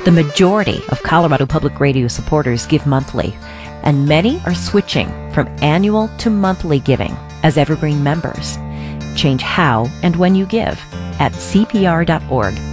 The majority of Colorado Public Radio supporters give monthly, and many are switching from annual to monthly giving as Evergreen members. Change how and when you give at cpr.org/give.